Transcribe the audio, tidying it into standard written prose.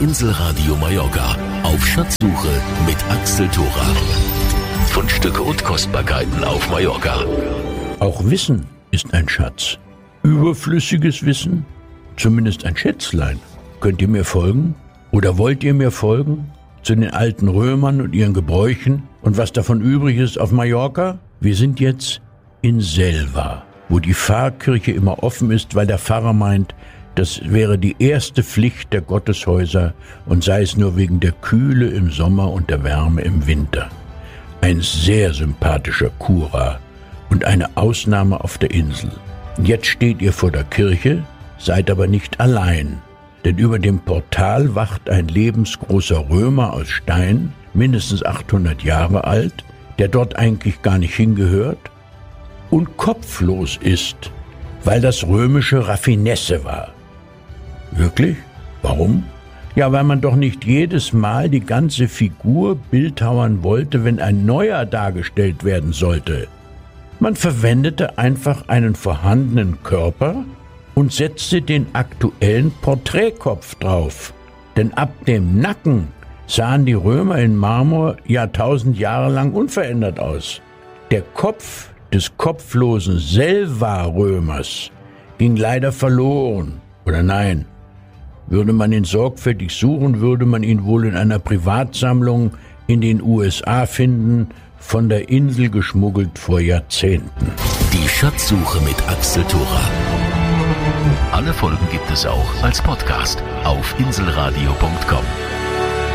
Inselradio Mallorca auf Schatzsuche mit Axel Thora. Fundstücke und Kostbarkeiten auf Mallorca. Auch Wissen ist ein Schatz. Überflüssiges Wissen, zumindest ein Schätzlein. Könnt ihr mir folgen? Oder wollt ihr mir folgen? Zu den alten Römern und ihren Gebräuchen und was davon übrig ist auf Mallorca? Wir sind jetzt in Selva, wo die Pfarrkirche immer offen ist, weil der Pfarrer meint, das wäre die erste Pflicht der Gotteshäuser und sei es nur wegen der Kühle im Sommer und der Wärme im Winter. Ein sehr sympathischer Kura und eine Ausnahme auf der Insel. Jetzt steht ihr vor der Kirche, seid aber nicht allein, denn über dem Portal wacht ein lebensgroßer Römer aus Stein, mindestens 800 Jahre alt, der dort eigentlich gar nicht hingehört und kopflos ist, weil das römische Raffinesse war. Wirklich? Warum? Ja, weil man doch nicht jedes Mal die ganze Figur bildhauern wollte, wenn ein neuer dargestellt werden sollte. Man verwendete einfach einen vorhandenen Körper und setzte den aktuellen Porträtkopf drauf. Denn ab dem Nacken sahen die Römer in Marmor Jahrtausend Jahre lang unverändert aus. Der Kopf des kopflosen Selva-Römers ging leider verloren. Oder nein, würde man ihn sorgfältig suchen, würde man ihn wohl in einer Privatsammlung in den USA finden, von der Insel geschmuggelt vor Jahrzehnten. Die Schatzsuche mit Axel Thora. Alle Folgen gibt es auch als Podcast auf inselradio.com.